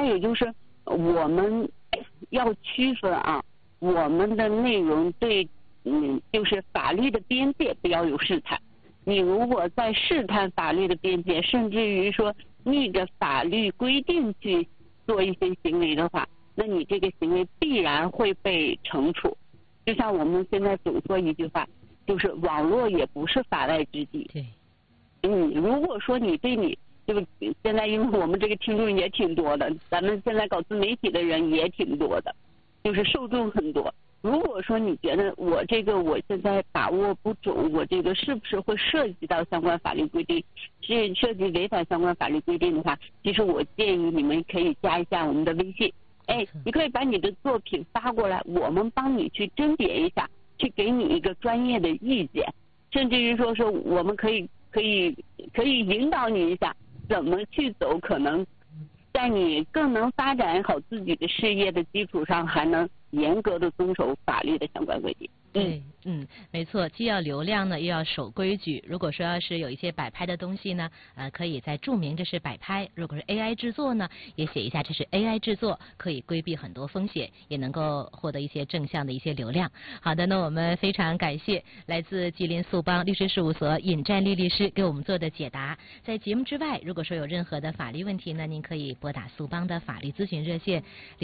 有就是我们要区分啊，我们的内容对就是法律的边界不要有试探。你如果在试探法律的边界，甚至于说逆着法律规定去做一些行为的话，那你这个行为必然会被惩处。就像我们现在总说一句话，就是网络也不是法外之地。 对。 如果说你对你就是现在，因为我们这个听众也挺多的，咱们现在搞自媒体的人也挺多的，就是受众很多。如果说你觉得我现在把握不准，我这个是不是会涉及到相关法律规定，是涉及违反相关法律规定的话，其实我建议你们可以加一下我们的微信，你可以把你的作品发过来，我们帮你去甄别一下，去给你一个专业的意见，甚至于说我们可以引导你一下怎么去走，可能在你更能发展好自己的事业的基础上，还能严格的遵守法律的相关规定。 对，没错，既要流量呢，又要守规矩。如果说要是有一些摆拍的东西呢，可以再注明这是摆拍；如果是 AI 制作呢，也写一下这是 AI 制作，可以规避很多风险，也能够获得一些正向的一些流量。好的，那我们非常感谢来自吉林速邦律师事务所尹占利律师给我们做的解答。在节目之外，如果说有任何的法律问题呢，您可以拨打速邦的法律咨询热线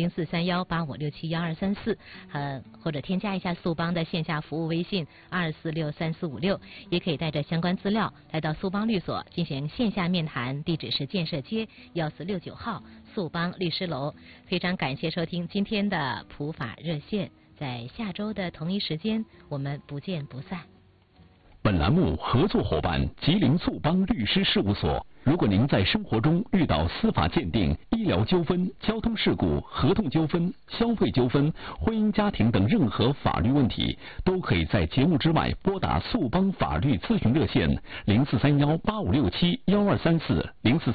043185671234，或者添加一下速邦的线下服务微信2463456，也可以带着相关资料来到速邦律所进行线下面谈，地址是建设街1469号速邦律师楼。非常感谢收听今天的普法热线，在下周的同一时间我们不见不散。 本栏目合作伙伴吉林速邦律师事务所。如果您在生活中遇到司法鉴定、医疗纠纷、交通事故、合同纠纷、消费纠纷、婚姻家庭等任何法律问题，都可以在节目之外拨打速邦法律咨询热线043185671234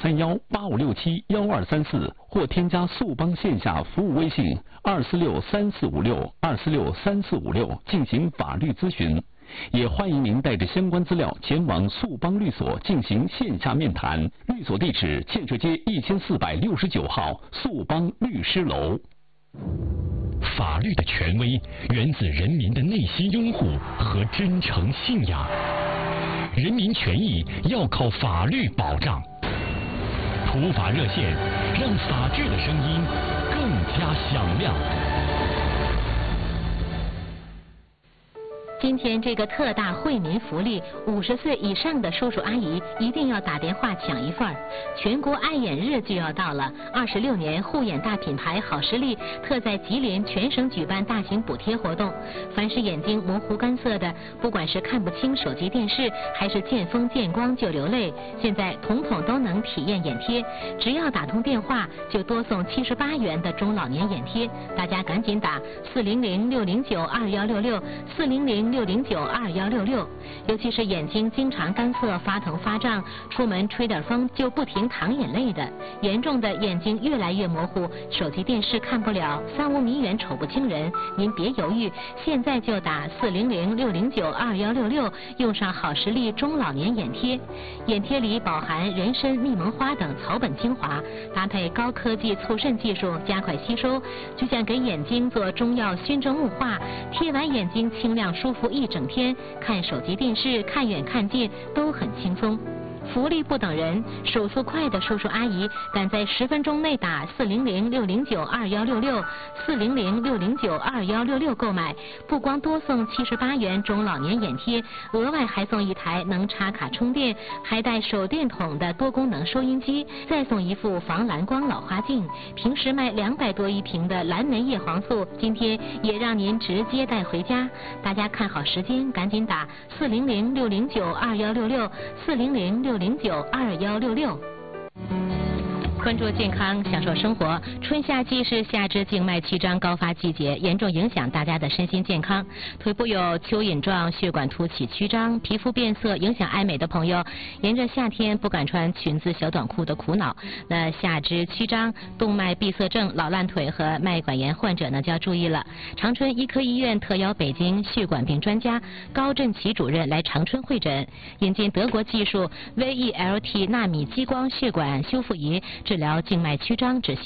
043185671234，或添加速邦线下服务微信2463456 2463456进行法律咨询。也欢迎您带着相关资料前往速邦律所进行线下面谈。律所地址：建设街1469号速邦律师楼。法律的权威源自人民的内心拥护和真诚信仰，人民权益要靠法律保障。普法热线，让法治的声音更加响亮。 今天这个特大惠民福利，50岁以上的叔叔阿姨一定要打电话抢一份儿。全国爱眼日就要到了，26年护眼大品牌好视力特在吉林全省举办大型补贴活动。凡是眼睛模糊干涩的，不管是看不清手机电视，还是见风见光就流泪，现在统统都能体验眼贴。只要打通电话，就多送78元的中老年眼贴。大家赶紧打400-609-2166，400-609-2166。尤其是眼睛经常干涩、发疼、发胀，出门吹点风就不停淌眼泪的，严重的眼睛越来越模糊，手机电视看不了，三五米远瞅不清人，您别犹豫，现在就打400-609-2166，用上好视力中老年眼贴。眼贴里饱含人参、蜜蒙花等草本精华，搭配高科技促渗技术，加快吸收，就像给眼睛做中药熏蒸雾化，贴完眼睛清亮舒服一整天，看手机电视看远看近都很轻松。福利不等人，手速快的叔叔阿姨赶在10分钟内打400-609-2166 400-609-2166购买，不光多送78元中老年眼贴，额外还送一台能插卡充电还带手电筒的多功能收音机，再送一副防蓝光老花镜。平时卖200多一瓶的蓝莓叶黄素，今天也让您直接带回家。大家看好时间，赶紧打400-609-2166 400-609-2166。关注健康，享受生活。春夏季是下肢静脉曲张高发季节，严重影响大家的身心健康。腿部有蚯蚓状血管凸起曲张、皮肤变色，影响爱美的朋友，沿着夏天不敢穿裙子、小短裤的苦恼。那下肢曲张、动脉闭塞症、老烂腿和脉管炎患者呢就要注意了。长春医科医院特邀北京血管病专家高振奇主任来长春会诊，引进德国技术 VELT 纳米激光血管修复仪，治疗静脉曲张止血。